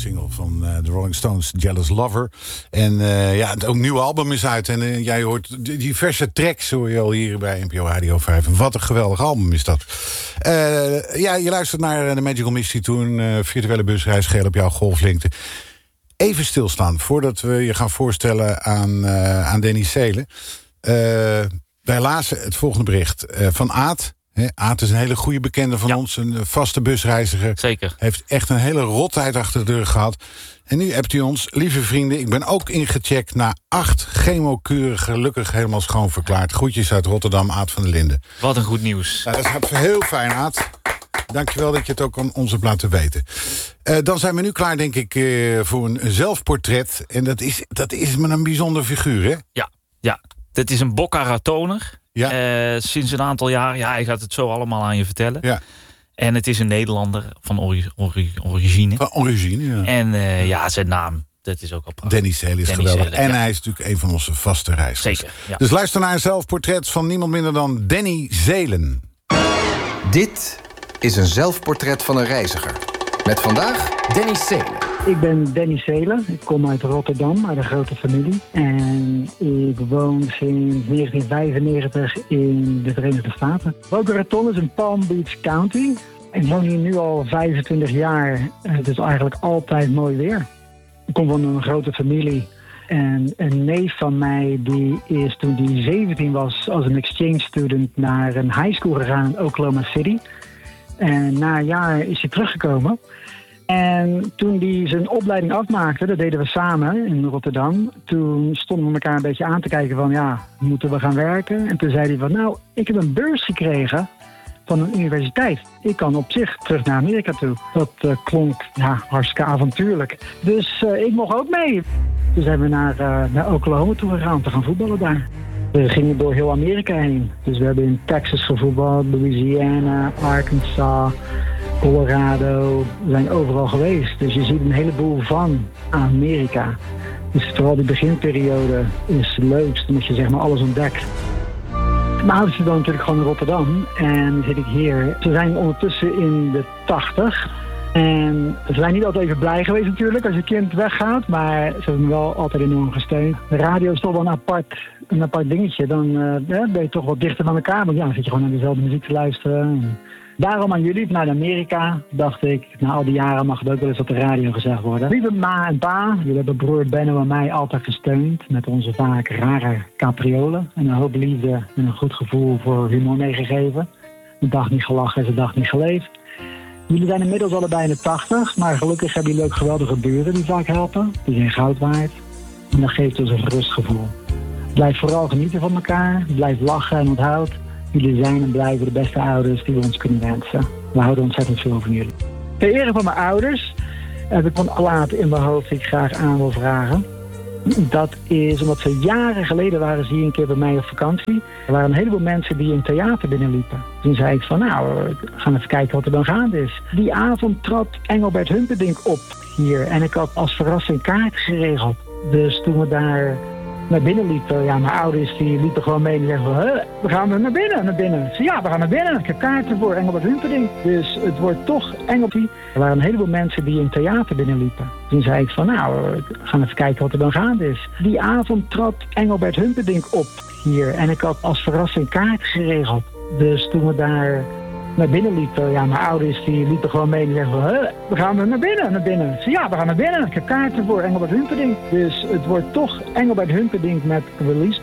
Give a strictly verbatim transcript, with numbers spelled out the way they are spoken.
single van uh, de Rolling Stones, Jealous Lover. En uh, ja, het ook nieuwe album is uit. En uh, jij hoort diverse tracks, hoor je al hier bij N P O Radio vijf. En wat een geweldig album is dat. Uh, ja, je luistert naar de Magical Mystery Tour, uh, virtuele busreis, geel op jouw golflengte. Even stilstaan, voordat we je gaan voorstellen aan, uh, aan Danny Seelen. Uh, wij lazen het volgende bericht uh, van Aad. He, Aad is een hele goede bekende van ja. ons, een vaste busreiziger. Zeker. Heeft echt een hele rottijd achter de rug gehad. En nu hebt u ons, lieve vrienden, ik ben ook ingecheckt na acht chemokuren, gelukkig helemaal schoon verklaard. Groetjes uit Rotterdam, Aad van der Linden. Wat een goed nieuws. Nou, dat is heel fijn, Aad. Dankjewel dat je het ook aan ons hebt laten weten. Uh, dan zijn we nu klaar, denk ik, uh, voor een zelfportret. En dat is, dat is met een bijzonder figuur, hè? Ja, ja. Dit is een Boca Ratoner. Ja. Uh, sinds een aantal jaar. Ja, hij gaat het zo allemaal aan je vertellen. Ja. En het is een Nederlander van ori- ori- origine. Van origine, ja. En uh, ja, zijn naam, dat is ook al prachtig. Danny Seelen is Danny geweldig. Seelen, en ja. hij is natuurlijk een van onze vaste reizigers. Zeker, ja. Dus luister naar een zelfportret van niemand minder dan Danny Seelen. Dit is een zelfportret van een reiziger. Met vandaag Danny Seelen. Ik ben Danny Seelen. Ik kom uit Rotterdam, uit een grote familie. En ik woon sinds negentien vijfennegentig in de Verenigde Staten. Boca Raton is in Palm Beach County. Ik woon hier nu al vijfentwintig jaar. Het is eigenlijk altijd mooi weer. Ik kom van een grote familie. En een neef van mij die is toen hij zeventien was als een exchange student naar een high school gegaan in Oklahoma City. En na een jaar is hij teruggekomen. En toen hij zijn opleiding afmaakte, dat deden we samen in Rotterdam. Toen stonden we elkaar een beetje aan te kijken van, ja, moeten we gaan werken? En toen zei hij van, nou, ik heb een beurs gekregen van een universiteit. Ik kan op zich terug naar Amerika toe. Dat uh, klonk ja, hartstikke avontuurlijk. Dus uh, ik mocht ook mee. Toen zijn we naar, uh, naar Oklahoma toe gegaan te gaan voetballen daar. We gingen door heel Amerika heen. Dus we hebben in Texas gevoetbald, Louisiana, Arkansas, Colorado. We zijn overal geweest. Dus je ziet een heleboel van Amerika. Dus vooral die beginperiode is het leukst, omdat je zeg maar alles ontdekt. Mijn ouders wonen natuurlijk gewoon in Rotterdam en dan zit ik hier. Ze zijn ondertussen in de tachtig. En ze zijn niet altijd even blij geweest natuurlijk als je kind weggaat, maar ze hebben me wel altijd enorm gesteund. De radio is toch wel een apart, een apart dingetje. Dan uh, ja, ben je toch wat dichter bij elkaar, want ja, dan zit je gewoon naar dezelfde muziek te luisteren. Daarom aan jullie, vanuit Amerika, dacht ik, na al die jaren mag het ook wel eens op de radio gezegd worden. Lieve ma en pa, jullie hebben broer Benno en mij altijd gesteund met onze vaak rare capriolen. En een hoop liefde en een goed gevoel voor humor meegegeven. Een dag niet gelachen is een dag niet geleefd. Jullie zijn inmiddels allebei in de tachtig, maar gelukkig hebben jullie ook geweldige buren die vaak helpen. Die zijn goud waard. En dat geeft ons een rustgevoel. Blijf vooral genieten van elkaar, blijf lachen en onthoud. Jullie zijn en blijven de beste ouders die we ons kunnen wensen. We houden ontzettend veel van jullie. Ter ere van mijn ouders heb ik een plaat in mijn hoofd die ik graag aan wil vragen. Dat is omdat ze jaren geleden waren ze hier een keer bij mij op vakantie. Er waren een heleboel mensen die een theater binnenliepen. Toen zei ik van nou, we gaan even kijken wat er dan gaande is. Die avond trad Engelbert Humperdinck op hier. En ik had als verrassing kaart geregeld. Dus toen we daar naar binnen liepen, ja, mijn ouders die liepen gewoon mee en zeggen van, huh, we gaan naar binnen, naar binnen. Ik zei, ja, we gaan naar binnen. Ik heb kaarten voor Engelbert Humperdinck. Dus het wordt toch Engelbert. Er waren een heleboel mensen die een theater binnenliepen. Toen zei ik van, nou, we gaan even kijken wat er dan gaande is. Die avond trad Engelbert Humperdinck op hier. En ik had als verrassing kaart geregeld. Dus toen we daar naar binnen liepen, ja, mijn ouders die liepen gewoon mee en zeggen van, huh, we gaan naar binnen, naar binnen. Ik zei, ja, we gaan naar binnen. Ik heb kaarten voor Engelbert Humperdinck. Dus het wordt toch Engelbert Humperdinck met Release